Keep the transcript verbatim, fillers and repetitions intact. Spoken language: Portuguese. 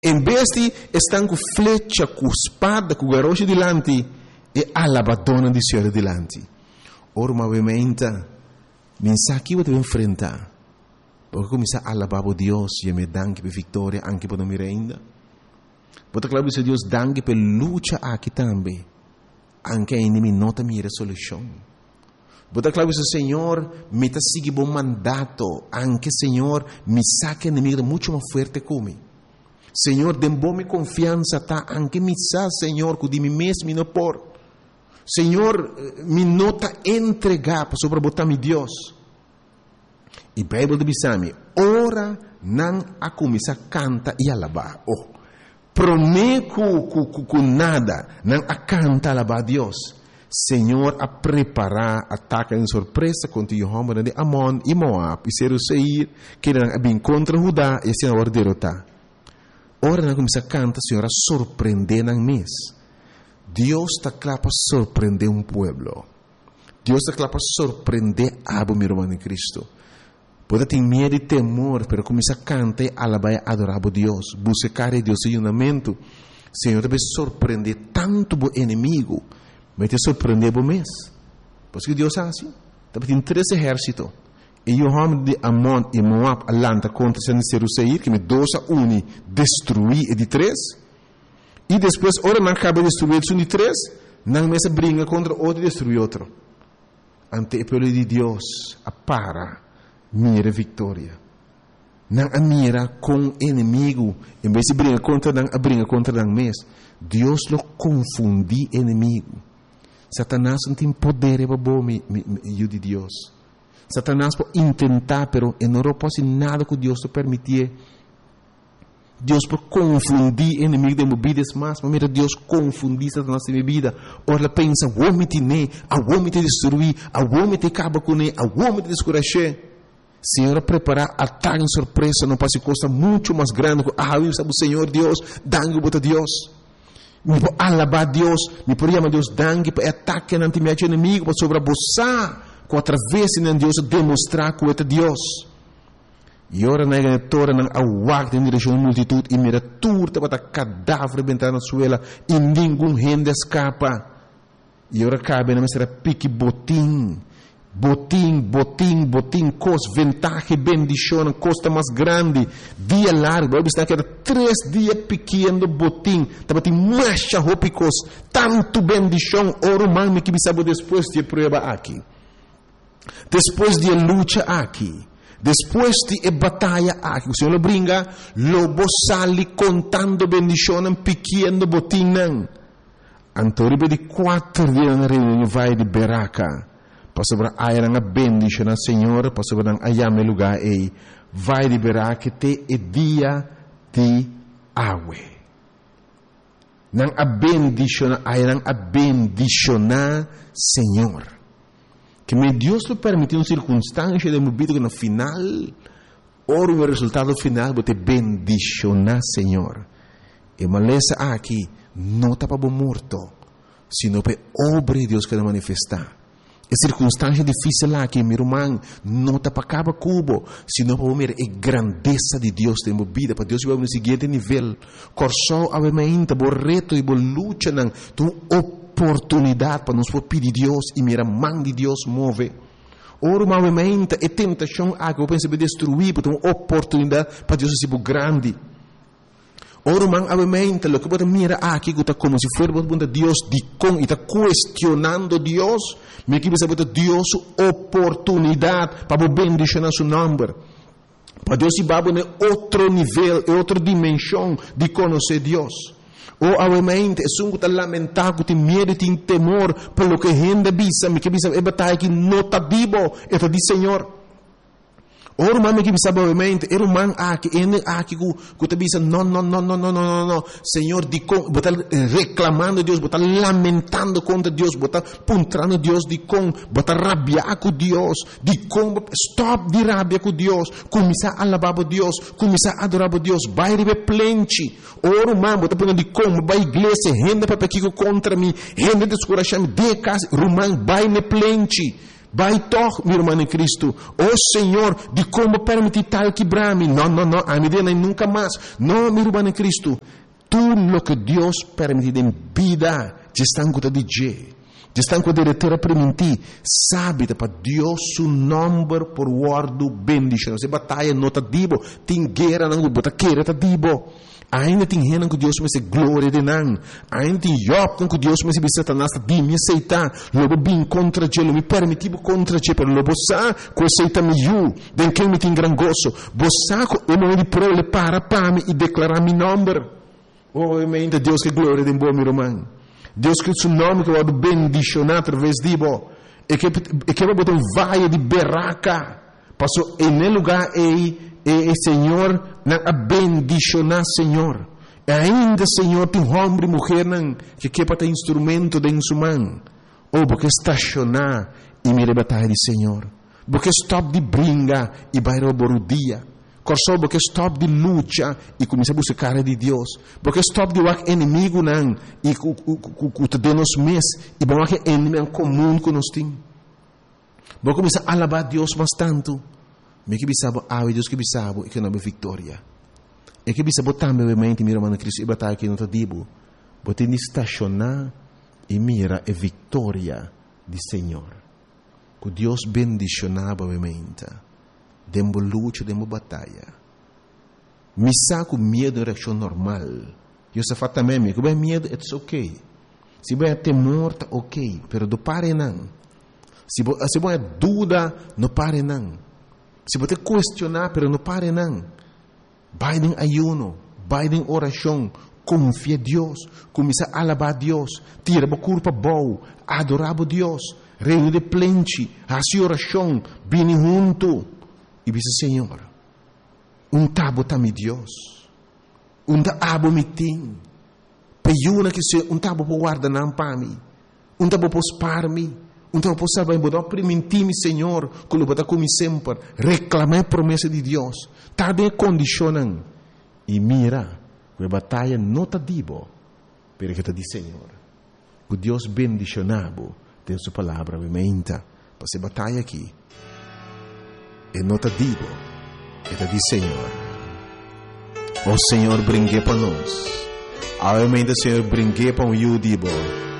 Em vez de estar com flecha, com espada, com garoche delante, e alabadona de Senhor delante. Ora, obviamente, mensagem que eu enfrentar. Porque começar a alabar a Deus e me danke per vitória anche per la merenda. Porque claro que Deus danke per luta aqui também. Anche a inimigo nota minha solução. Porque claro que Senhor me está seguindo bom mandato. Anche Senhor me saca inimigo muito mais forte como. Senhor, dem bom confiança tá anche me sa Senhor que de mim mesmo não por. Senhor, me nota entregar para sobre botar mi Deus. E a Bíblia diz a mim, ora não a começar a cantar e alabar. Oh, prometo que nada, não a cantar e alabar a Deus. Senhor, a preparar ataque em surpresa contra o homem de Amon e Moab e Seir, que não bem contra Judá e se não derrotar. Ora não começar a cantar, Senhor, a surpreender em mês. Deus está claro para surpreender um povo. Deus está claro para surpreender a meu irmão em Cristo. Pode ter medo e temor, mas começar a cantar e alabar e adorar a Deus. Buscar a Deus em unamento. Senhor, deve surpreender tanto o inimigo, mas te surpreender o mês. Porque Deus é assim. Tem três exércitos. E o homem de Amon e Moab alanta contra Seir, que me dois a um destruir e de três. E depois, ora não acaba de destruir um de três, não mais briga contra outro e destrui outro. Ante o povo de Deus, a para, mira vitória. Não a mira com inimigo, em vez de briga contra não a briga contra não mês. Deus lo confundi inimigo. Satanás não tem poder para bom me de Deus. Satanás pode tentar, pero não pode nada que Deus te permitir. Deus pode confundir inimigo de minha vida, mas mira Deus confundir Satanás de minha vida. Ora pensa, vou me tirar, vou me destruir, vou me acabar com ele, vou me descuracher. Senhor, preparar ataque em surpresa não pode custar muito mais grande. Ah, eu sabe o Senhor Deus, dangue para Deus. Me pode alabar Deus, me pode chamar Deus dangue para ataque ante meu inimigo, para sobreabusar. Através de Deus demonstrar que é Deus. E ora na igreja não awak em direção à multitud e mira turta para cadáver bentar na suela e nenhum gente escapa. E ora cabe na mestra pique botim, botim, botim, botim, cos ventaja, bendição, costa mais grande, dia largo. Eu está que era três dias pequeno botim, estava tem marcha ropicos, tanto bendição, ora humano que sabe depois de prova aqui. Depois de luta aqui, depois de batalha aqui, o Senhor brinca, lobo sali contando bendição pequeno botinão. Antoribe de quatro dias na reunião vai de Beraca, para sobre a era a bendição na Senhor, para sobre a ayame lugar aí, vai de Beraca te é dia de água. Não a bendição, a era a bendição na Senhor. Que me Deus lhe permitiu uma circunstância de minha vida que no final, ora o resultado final, vou te bendicionar, Senhor. E maleza aqui, não está para morto, sino para obra de Deus que vai manifestar. E circunstância difícil aqui, meu irmão, não está para cada cubo, sino para ver a grandeza de Deus na minha vida, para Deus vai no seguinte nível. Corsó, obviamente, o reto e a luta, tu oportunidade para nos pedir Deus e mirar a mão de Deus move. Ora, obviamente, a tentação a que eu penso destruir, porque uma oportunidade para Deus ser grande. Ora, obviamente, o que você mira aqui está como se fosse Deus de com e está questionando Deus, me que você bota Deus oportunidade para bendicionar seu nome. Para Deus se baba em outro nível, em outra dimensão de conhecer Deus. Ou, obviamente, é um que está lamentado, que tem medo, tem temor, pelo que a gente bisa, me que bisa, é batalha que não está vivo, é do Senhor. Ora, o homem que bisa, obviamente, era um homem aqui, ele aqui, que está bisa, não, não, não, não, não, não, não, Senhor, de com, botar reclamando Deus, botar lamentando contra Deus, botar puntrando Deus, de com, botar rabiar com Deus, de com, stop de rabia com Deus, começar a alabar a Deus, começar a adorar a Deus, vai receber plente. Ora, o homem, botar punhando de com, vai igreja, gente para que contra mim, gente descorachar-me, de casa, o homem vai ne plente. Vai toch, meu irmão em Cristo. Oh Senhor, de como permitir tal quebrar-me? Não, não, não, a medida nem nunca mais. Não, meu irmão em Cristo. Tudo o que Deus permite em vida, te estão com de G. Te estão com de ter a permitir. Sabe, para Deus, o nome por guardo bendição. Se batalha não está dibo, tem guerra não bota queira está dibo. Ainda tem renan que Deus me se glória de nan. Ainda tem Job que Deus me se Satanás de me aceitar. Lobo bem contra ele, me permitiu contra ele, pero lobo sa ko aceita me you, den quem me tem gran gozo. Bosa ko o me de prole para para me e declarar mi nome. Oh, mente Deus que glória de bom meu irmão. Deus que o seu nome que vai bendicionar através de bo. E que e que vai botar um vaia de berraca. Passou em lugar e E, e Senhor, na bendicionar, Senhor. E ainda, Senhor, tem homem e mulher não, que quer para ter instrumento de insumão. Ou porque estacionar e me rebatar de Senhor. Porque stop de brinca e vai roubar o dia. Corso porque stop de luta e começa a buscar de Deus. Porque stop de o inimigo não e o te dê nos mês e bom que inimigo comum que nós temos. Porque começa a alabar Deus mais tanto. Me que bisabo awe Deus que bisabo e que não é vitória. E que bisabo também obviamente mira mano Cristo e batalha que não tá dibo. Bote ni estacionar e mira a vitória do Senhor. Que Deus bendicionava obviamente. Dembo luta, dembo batalha. Me saco medo em reação normal. Eu só fato também me que bem medo it's okay. Se bem temor tá ok, pero do pare não. Se se bem dúvida não pare não. Se você questionar, pero não pare não. Vai em ayuno, vai em oração, confia em Deus, começa a alabar a Deus, tira a culpa boa, adorar a Deus, reino de plente, a sua oração, vem junto. E diz, Senhor, um tabo tá me Deus, um tabo me tem, peiuna que se um tabo por guarda não para mim, um tabo por spar me. Então, posso saber, vou permitir-me, Senhor, que eu vou como sempre, reclamar a promessa de Deus. Está bem condicionando. E mira, que a batalha não está dibo, pero que está de Senhor. Que Deus bendicionado, tem sua palavra, obviamente, para essa batalha aqui. E não está dibo, está de Senhor. O Senhor brinque para nós. Obviamente, o Senhor brinque para o you dibo.